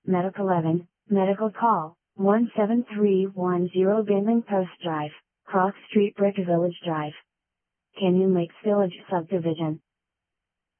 Medic 11, Medical Call, 17310 Binling Post Drive, Cross Street Brick Village Drive. Canyon Lakes Village Subdivision.